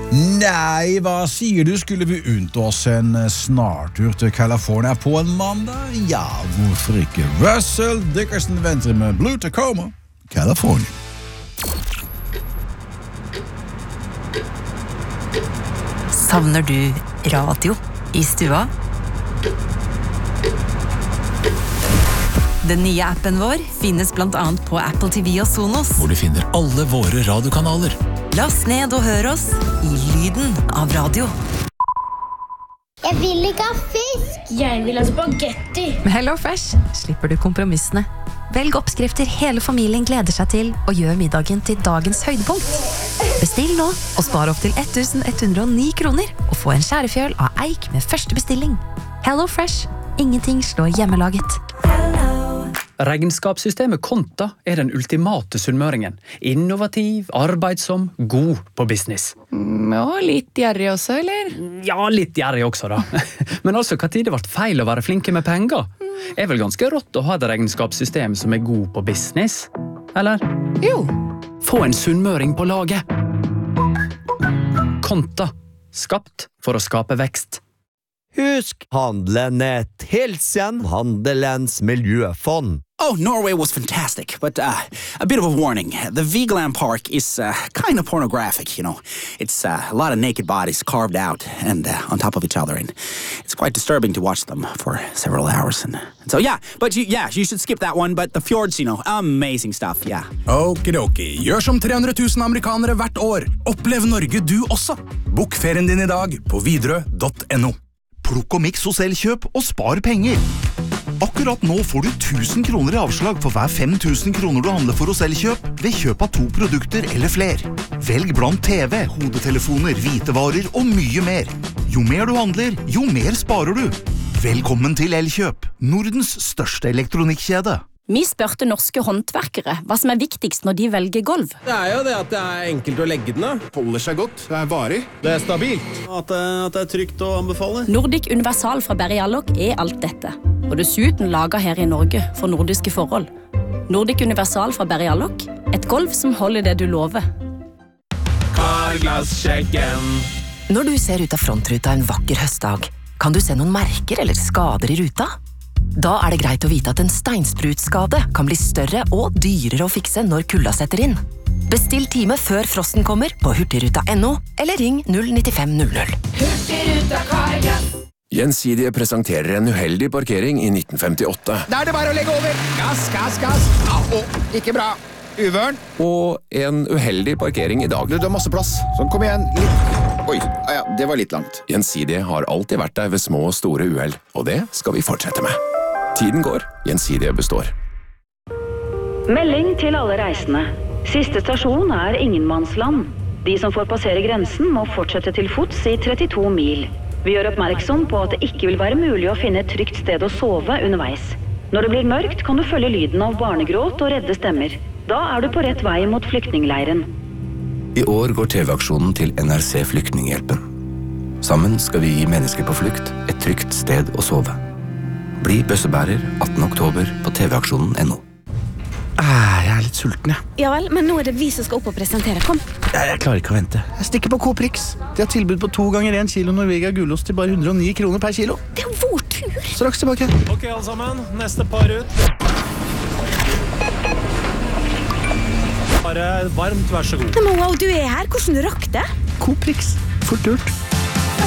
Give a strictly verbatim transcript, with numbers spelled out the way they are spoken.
Nei, hva sier du? Skulle vi unnt oss en snartur til California på en mandag? Ja, hvorfor ikke? Russell Dickerson venter med Blue Tacoma, California. Savner du radio i stua? Den nye appen vår finnes blant annet på Apple T V og Sonos, hvor du finner alle våre radiokanaler. Last ned og hør oss i lyden av radio. Jeg vil ikke ha fisk. Jeg vil ha spagetti. Med Hello Fresh slipper du kompromissene. Velg oppskrifter hele familien gleder seg til, og gjør middagen til dagens høydepunkt. Bestill nå og spar opp til ett tusen ett hundre og ni kroner, og få en skjærefjøl av eik med første bestilling. Hello Fresh. Ingenting slår hjemmelaget. Regnskapssystemet Konta er den ultimate sunnmøringen. Innovativ, arbeidsom, god på business. Ja, litt gjerrig også, eller? Ja, litt gjerrig også da. Men altså, hva tid det vært feil å være flinke med penger? Er vel ganske rått å ha et regnskapssystem som er god på business? Eller? Jo. Få en sunnmøring på laget. Konta. Skapt for å skape vekst. Husk Handlenet Hilsen, Handelens miljøfond. Oh, Norway was fantastic, but uh, a bit of a warning. The Vigeland Park is uh, kind of pornographic, you know. It's uh, a lot of naked bodies carved out and uh, on top of each other, and it's quite disturbing to watch them for several hours. And, and so, yeah, but you, yeah, you should skip that one, but the fjords, you know, amazing stuff, yeah. Okidoki, gjør som tre hundre tusen amerikanere hvert år. Opplev Norge du også. Bok ferien din i dag på widerøe punktum no. Plukk og miks hos Elkjøp og spar penger. Akkurat nå får du tusen kroner i avslag for hver fem tusen kroner du handler for hos Elkjøp ved kjøp av to produkter eller fler. Velg blant T V, hodetelefoner, hvitevarer og mye mer. Jo mer du handler, jo mer sparer du. Velkommen til Elkjøp, Nordens største elektronikkjede. Vi spørte norske håndverkere hva som er viktigst når de velger gulv. Det er jo det at det er enkelt å legge den av. Holder seg godt, det er varig, det er stabilt. At det, at det er trygt å anbefale. Nordic Universal fra Berry Allok er alt dette. Og dessuten laget her i Norge for nordiske forhold. Nordic Universal fra Berry Allok, et gulv som holder det du lover. Carglass-sjekken. Når du ser ut av frontruta en vakker høstdag, kan du se noen merker eller skader i ruta? Da er det greit å vite at en steinsprutskade kan bli større og dyrere å fikse når kulda setter inn. Bestill time før frosten kommer på hurtigruta punktum no, eller ring null nine fem null null. Hurtigruta Carglass. Gjensidige presenterer en uheldig parkering i nitten femtiåtte. Da er det bare å legge over. Gass, gass, gass. Au, ikke bra. Uvørn. Og en uheldig parkering i dag. Du, du har masse plass. Sånn, kom igjen. Litt. Oi, ja, det var litt langt. Gjensidige har alltid vært der ved små og store uheld, og det skal vi fortsette med. Tiden går, Gjensidige består. Melding til alle reisende. Siste stasjon er Ingenmannsland. De som får passere grensen må fortsette til fots i trettito mil. Vi gjør oppmerksom på at det ikke vil være mulig å finne et trygt sted å sove underveis. Når det blir mørkt kan du følge lyden av barnegråt og redde stemmer. Da er du på rett vei mot flyktningleiren. I år går T V-aksjonen til N R C Flyktninghjelpen. Sammen skal vi gi mennesker på flukt et trygt sted å sove. Bli bøssebærer attende oktober på T V-aksjonen punktum no. Ah, jeg er litt sulten, jeg. Ja vel, men nå er det vi som skal opp og presentere. Kom. Jeg, jeg klarer ikke å vente. Jeg stikker på Coprix. De har tilbud på to ganger en kilo Norvegia gulost til bare hundre og ni kroner per kilo. Det er jo vår tur. Straks tilbake. Ok, alle sammen. Neste par ut. Bare varmt, vær så god. Men wow, du er her. Hvordan du rakk det? Coprix. Fort gjort.